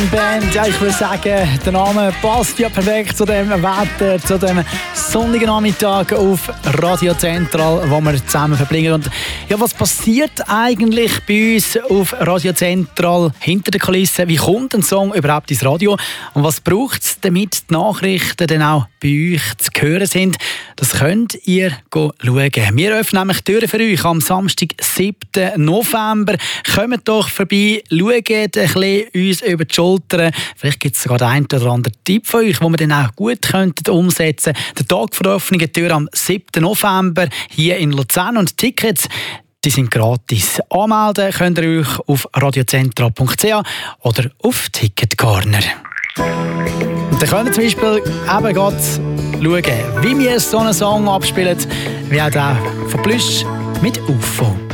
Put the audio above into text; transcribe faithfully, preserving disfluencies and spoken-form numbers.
Band, ja, ich würde sagen, der Name passt ja perfekt zu dem Wetter, zu dem sonnigen Nachmittag auf Radio Central, wo wir zusammen verbringen. Und ja, was passiert eigentlich bei uns auf Radio Central hinter den Kulissen? Wie kommt ein Song überhaupt ins Radio? Und was braucht es, damit die Nachrichten dann auch bei euch zu hören sind? Das könnt ihr schauen. Wir öffnen nämlich die Türen für euch am Samstag, siebten November. Kommt doch vorbei, schaut ein bisschen uns über die Schulter. Vielleicht gibt es sogar den einen oder anderen Tipp von euch, den wir dann auch gut könnten umsetzen könnten. Der Tag vor der offenen Tür am siebten November hier in Luzern. Und Tickets, die sind gratis. Anmelden könnt ihr euch auf radiocentral punkt c h oder auf Ticketgarner. Und dann könnt ihr zum Beispiel eben gerade schauen, wie wir so einen Song abspielen, wie auch der von Plüsch mit U F O.